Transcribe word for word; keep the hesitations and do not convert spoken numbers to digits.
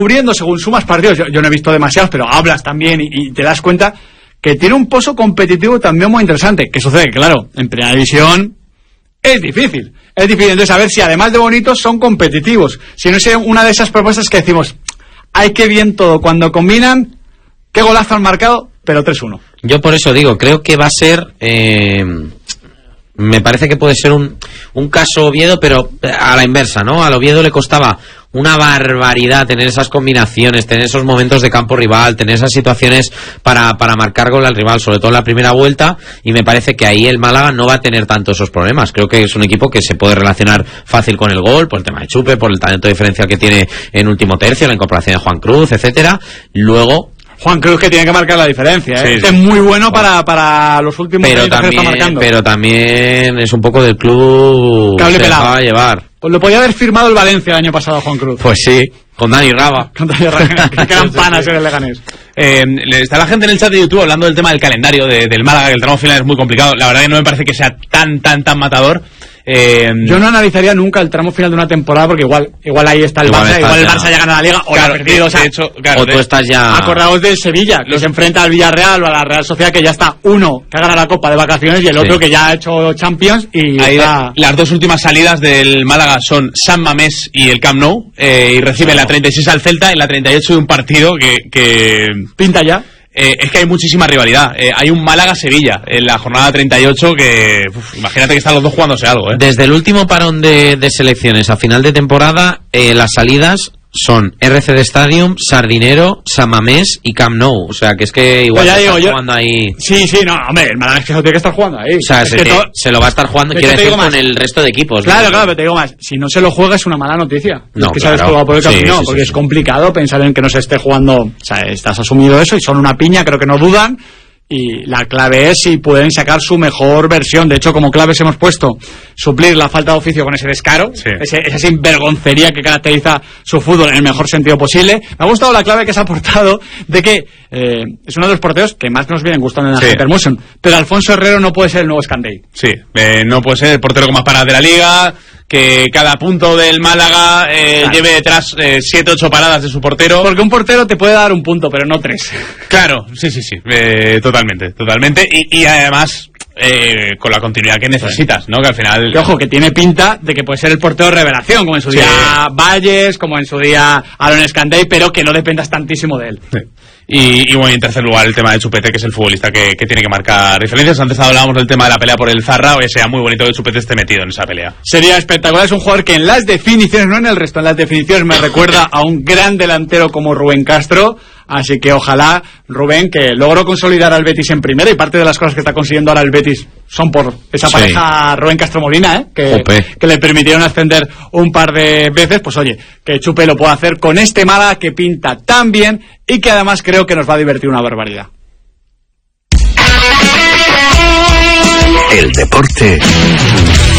cubriendo según sumas partidos, yo, yo no he visto demasiados, pero hablas también y, y te das cuenta que tiene un pozo competitivo también muy interesante. ¿Qué sucede? Claro, en primera división es difícil. Es difícil, entonces, a ver si además de bonitos son competitivos. Si no es una de esas propuestas que decimos, ¡ay, qué bien todo! Cuando combinan, qué golazo han marcado, pero tres uno. Yo por eso digo, creo que va a ser... Eh... Me parece que puede ser un, un caso Oviedo, pero a la inversa, ¿no? Al Oviedo le costaba una barbaridad tener esas combinaciones, tener esos momentos de campo rival, tener esas situaciones para, para marcar gol al rival, sobre todo en la primera vuelta, y me parece que ahí el Málaga no va a tener tanto esos problemas. Creo que es un equipo que se puede relacionar fácil con el gol, por el tema de Chupe, por el talento diferencial que tiene en último tercio, la incorporación de Juan Cruz, etcétera. Luego... Juan Cruz, que tiene que marcar la diferencia, ¿eh? Sí, sí. Es muy bueno para, para los últimos pero también, que está marcando. Pero también es un poco del club que se va a llevar. Pues lo podía haber firmado el Valencia el año pasado, Juan Cruz. Pues sí, con Dani Raba. Con Dani Raba, que eran panas en el Leganés. Eh, está la gente en el chat de YouTube hablando del tema del calendario de, del Málaga, que el tramo final es muy complicado. La verdad que no me parece que sea tan, tan, tan matador. Eh, yo no analizaría nunca el tramo final de una temporada porque igual igual ahí está el igual Barça, igual el Barça ya gana la Liga o claro, la ha perdido, de, o sea, de hecho, claro, o tú de, estás ya... Acordaos del Sevilla, que los... se enfrenta al Villarreal o a la Real Sociedad, que ya está uno que ha ganado la Copa de Vacaciones y el sí. otro que ya ha hecho Champions y ahí está... Las dos últimas salidas del Málaga son San Mamés y el Camp Nou, eh, y recibe claro. la treinta y seis al Celta y la treinta y ocho de un partido que... que... pinta ya. Eh, es que hay muchísima rivalidad. Eh, hay un Málaga-Sevilla en la jornada treinta y ocho que... Uf, imagínate que están los dos jugándose algo, ¿eh? Desde el último parón de, de selecciones a final de temporada, eh, las salidas son R C D Stadium, Sardinero, San Mamés y Camp Nou. O sea, que es que igual pues se está yo, jugando ahí... Sí, sí, no, hombre, el Málaga es que se lo tiene que estar jugando ahí. O sea, es se, que te, todo... se lo va a estar jugando, quiere decir, con el resto de equipos. Claro, ¿no? claro, pero te digo más, si no se lo juega es una mala noticia. No, es que claro. sabes que va por el camino, sí, sí, porque sí, es sí. complicado pensar en que no se esté jugando. O sea, estás asumido eso y son una piña, creo que no dudan. Y la clave es si pueden sacar su mejor versión. De hecho, como claves hemos puesto suplir la falta de oficio con ese descaro, sí. ese, esa sinvergoncería que caracteriza su fútbol en el mejor sentido posible. Me ha gustado la clave que se ha aportado de que eh, es uno de los porteros que más nos vienen gustando en la sí. Hypermotion. Pero Alfonso Herrero no puede ser el nuevo Scandey. Sí, eh, no puede ser el portero con más paradas de la liga, que cada punto del Málaga eh, claro. lleve detrás siete ocho paradas de su portero. Porque un portero te puede dar un punto, pero no tres. Claro, sí, sí, sí, eh, totalmente, totalmente. Y, y además, eh, con la continuidad que necesitas, ¿no? Que al final... Que, ojo, que tiene pinta de que puede ser el portero revelación, como en su sí. día Valles, como en su día Aaron Scandey, pero que no dependas tantísimo de él. Sí. Y, y bueno, en tercer lugar el tema de Chupete, que es el futbolista que, que tiene que marcar diferencias. Antes hablábamos del tema de la pelea por el Zarra, hoy sea muy bonito que Chupete esté metido en esa pelea. Sería espectacular, es un jugador que en las definiciones, no en el resto, en las definiciones me recuerda a un gran delantero como Rubén Castro, así que ojalá Rubén, que logró consolidar al Betis en primera, y parte de las cosas que está consiguiendo ahora el Betis son por esa sí. pareja Rubén Castro-Molina, ¿eh? que, que le permitieron ascender un par de veces, pues oye, que Chupe lo pueda hacer con este Málaga que pinta tan bien y que además creo que nos va a divertir una barbaridad. El deporte